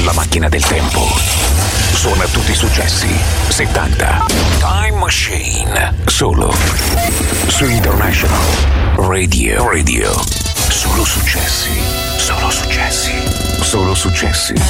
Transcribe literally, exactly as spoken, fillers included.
la macchina del tempo. Suona tutti i successi settanta. Time Machine. Solo su International Radio. Radio. Solo successi. Solo successi. Solo successi.